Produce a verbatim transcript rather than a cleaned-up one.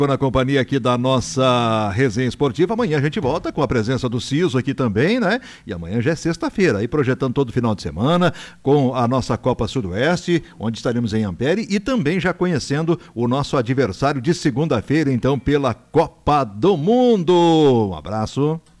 Na companhia aqui da nossa resenha esportiva. Amanhã a gente volta com a presença do Ciso aqui também, né? E amanhã já é sexta-feira, aí projetando todo o final de semana com a nossa Copa Sudoeste, onde estaremos em Ampere e também já conhecendo o nosso adversário de segunda-feira, então, pela Copa do Mundo. Um abraço.